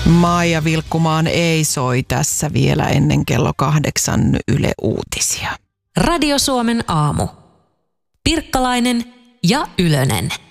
Maija Vilkkumaan ei soi tässä vielä ennen kello 8 Yle Uutisia. Radio Suomen aamu. Pirkkalainen ja Ylönen.